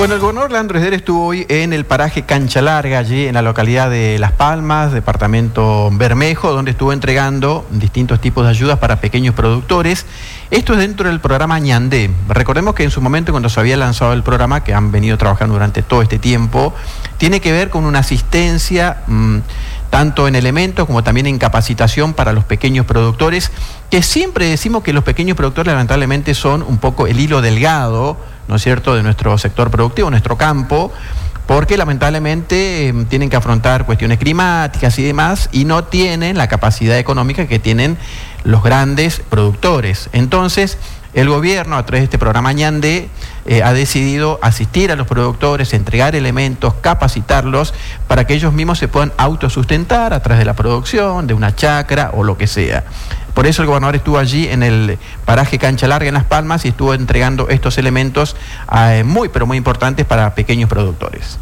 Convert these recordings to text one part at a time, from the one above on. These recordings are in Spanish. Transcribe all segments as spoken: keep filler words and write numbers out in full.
Bueno, el gobernador Leandro Esder estuvo hoy en el paraje Cancha Larga, allí en la localidad de Las Palmas, departamento Bermejo, donde estuvo entregando distintos tipos de ayudas para pequeños productores. Esto es dentro del programa Ñandé. Recordemos que en su momento, cuando se había lanzado el programa, que han venido trabajando durante todo este tiempo, tiene que ver con una asistencia mmm, tanto en elementos como también en capacitación para los pequeños productores, que siempre decimos que los pequeños productores lamentablemente son un poco el hilo delgado, ¿no es cierto?, de nuestro sector productivo, nuestro campo, porque lamentablemente eh, tienen que afrontar cuestiones climáticas y demás, y no tienen la capacidad económica que tienen los grandes productores. Entonces, el gobierno, a través de este programa Ñandé, eh, ha decidido asistir a los productores, entregar elementos, capacitarlos, para que ellos mismos se puedan autosustentar a través de la producción, de una chacra o lo que sea. Por eso el gobernador estuvo allí en el paraje Cancha Larga en Las Palmas y estuvo entregando estos elementos eh, muy, pero muy importantes para pequeños productores.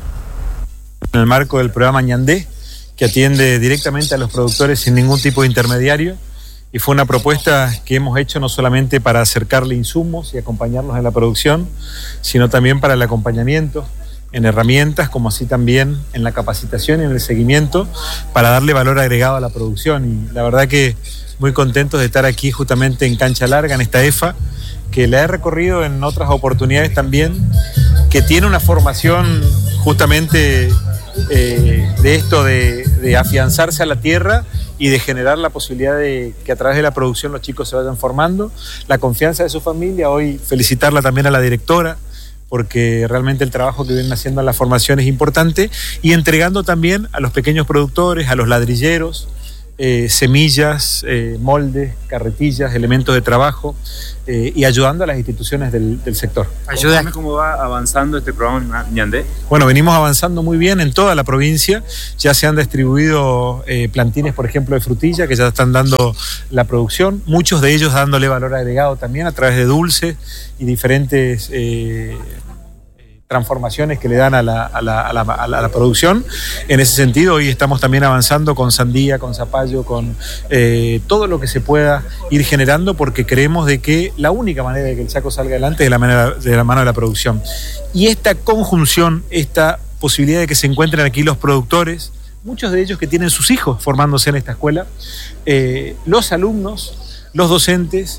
En el marco del programa Ñandé, que atiende directamente a los productores sin ningún tipo de intermediario, y fue una propuesta que hemos hecho no solamente para acercarle insumos y acompañarlos en la producción, sino también para el acompañamiento en herramientas, como así también en la capacitación y en el seguimiento, para darle valor agregado a la producción. Y la verdad que muy contentos de estar aquí justamente en Cancha Larga, en esta E F A, que la he recorrido en otras oportunidades también, que tiene una formación justamente eh, de esto de, de afianzarse a la tierra y de generar la posibilidad de que a través de la producción los chicos se vayan formando, la confianza de su familia. Hoy felicitarla también a la directora, porque realmente el trabajo que vienen haciendo en la formación es importante, y entregando también a los pequeños productores, a los ladrilleros, eh, semillas, eh, moldes, carretillas, elementos de trabajo, eh, y ayudando a las instituciones del, del sector. Ayúdame, ¿cómo va avanzando este programa Ñandé? Bueno, venimos avanzando muy bien en toda la provincia. Ya se han distribuido eh, plantines, por ejemplo, de frutilla, que ya están dando la producción, muchos de ellos dándole valor agregado también a través de dulces y diferentes eh, transformaciones que le dan a la, a, la, a, la, a la producción. En ese sentido, hoy estamos también avanzando con sandía, con zapallo, con eh, todo lo que se pueda ir generando, porque creemos de que la única manera de que el Chaco salga adelante es de la, manera, de la mano de la producción. Y esta conjunción, esta posibilidad de que se encuentren aquí los productores, muchos de ellos que tienen sus hijos formándose en esta escuela, eh, los alumnos, los docentes,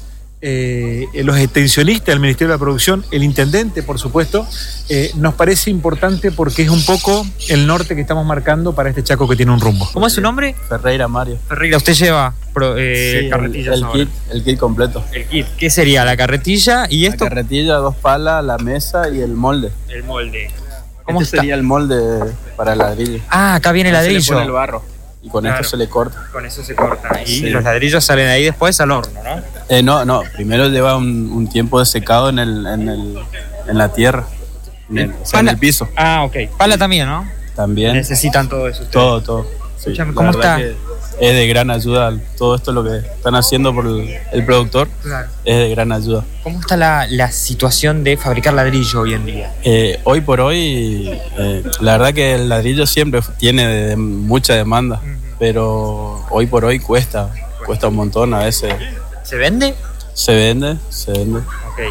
Eh, los extensionistas del Ministerio de la Producción, el intendente, por supuesto, eh, nos parece importante porque es un poco el norte que estamos marcando para este Chaco que tiene un rumbo. ¿Cómo es su nombre? Ferreira Mario. Ferreira, usted lleva pro, eh, sí, carretillas el, el kit, el kit completo. El kit. ¿Qué sería? ¿La carretilla y esto? La carretilla, dos palas, la mesa y el molde. El molde. ¿Cómo este sería el molde para el ladrillo? Ah, acá viene el ladrillo. Se le pone el barro. Y con Claro. esto se le corta. Con eso se corta. Y sí. los ladrillos salen ahí después al horno, ¿no? Eh, no, no. Primero lleva un, un tiempo de secado en, el, en, el, en la tierra. En el, o sea, en el piso. Ah, ok. Pala también, ¿no? También. Necesitan todo eso ustedes. Todo, todo. Sí. Escúchame, ¿cómo está? Es de gran ayuda. Todo esto lo que están haciendo por el, el productor, claro, es de gran ayuda. ¿Cómo está la, la situación de fabricar ladrillo hoy en día? Eh, hoy por hoy, eh, la verdad que el ladrillo siempre tiene de, de mucha demanda, uh-huh, pero hoy por hoy cuesta, cuesta un montón a veces. ¿Se vende? Se vende, se vende. Okay.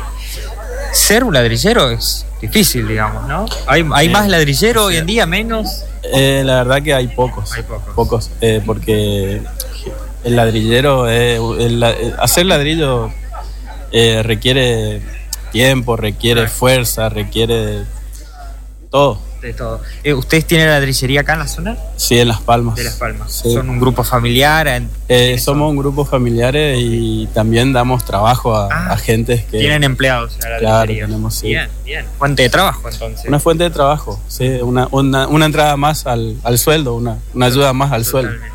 Ser un ladrillero es difícil, digamos, ¿no? ¿Hay, hay eh, más ladrillero sí. hoy en día, menos? Eh, la verdad que hay pocos. Hay pocos. Pocos, eh, porque el ladrillero, eh, el, el, hacer ladrillo eh, requiere tiempo, requiere claro. fuerza, requiere todo. De todo. Eh, ¿Ustedes tienen ladrillería acá en la zona? Sí, en Las Palmas. De Las Palmas. Sí. ¿Son un grupo familiar? Eh, somos un grupo familiar y también damos trabajo a, ah, a gente que... ¿Tienen empleados en la ladrillería? Claro, tenemos, sí. Bien, bien. Fuente de trabajo, entonces. Una fuente de trabajo, sí. Una, una, una entrada más al, al sueldo, una, una ayuda más al Totalmente. sueldo.